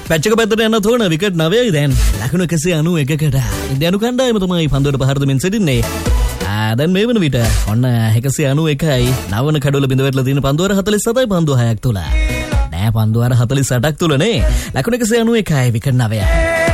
Patch එක පැත්තට යන තෝරන විකට් 9යි දැන්. ලකුණු 191කට. ඉන්දියානු කණ්ඩායම තමයි පන්දුවට පහර දෙමින් සිටින්නේ. දැන් මේ වන විට ඔන්න 191යි. නවන කඩවල බිඳ වැටලා තියෙන පන්දුවර 47යි පන්දුව 6ක් තුල. නෑ පන්දුවර 48ක් තුල නේ. ලකුණු 191යි විකට් 9.